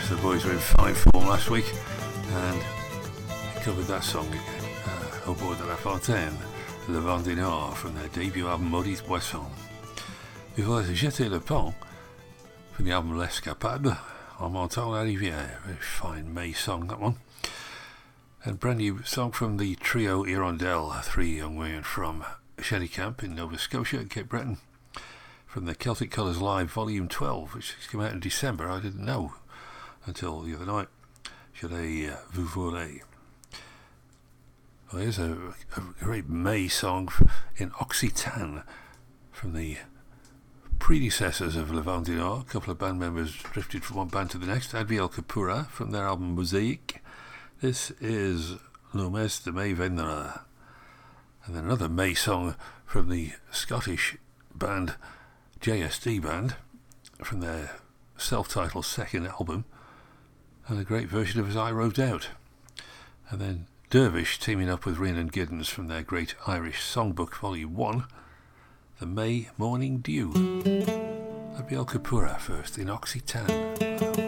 The boys were in fine form last week and they covered that song Au bord de la fontaine, Le Vent du Nord, from their debut album Maudite Boisson. Before that, Jeter le Pont from the album L'Escapade, En montant la rivière, very fine May song that one. And brand new song from the trio Hirondelle, three young women from Sheddycamp in Nova Scotia and Cape Breton, from the Celtic Colours Live Volume 12, which has come out in December. I didn't know until the other night. Should I vous voler? Well, here's a great May song in Occitan from the predecessors of Le Vent du Nord. A couple of band members drifted from one band to the next. Adviel Kapura from their album Mosaic. This is Le Mes de Mai Vendra. And then another May song from the Scottish band JSD Band from their self-titled second album, and a great version of As I Roved Out. And then Dervish teaming up with Rhiannon Giddens from their great Irish Songbook Volume 1, The May Morning Dew. Adviel Kapura first in Occitan.